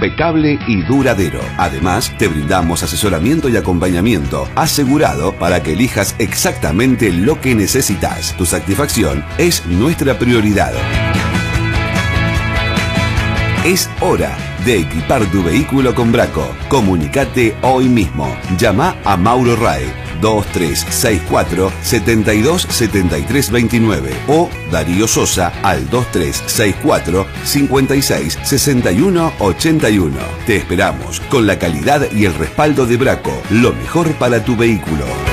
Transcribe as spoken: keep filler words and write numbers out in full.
impecable y duradero. Además, te brindamos asesoramiento y acompañamiento asegurado para que elijas exactamente lo que necesitas. Tu satisfacción es nuestra prioridad. Es hora de equipar tu vehículo con Braco. Comunicate hoy mismo. Llama a Mauro Ray dos tres seis cuatro, siete dos siete tres dos nueve o Darío Sosa al dos tres seis cuatro, cinco seis seis uno ocho uno. Te esperamos con la calidad y el respaldo de Braco, lo mejor para tu vehículo.